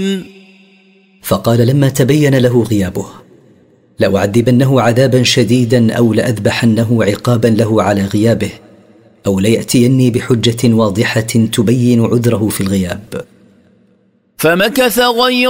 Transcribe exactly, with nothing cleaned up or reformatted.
فقال لما تبين له غيابه: لأعذبنه عذابا شديدا أو لأذبحنه عقابا له على غيابه، أو ليأتيني بحجة واضحة تبين عذره في الغياب. فمكث غير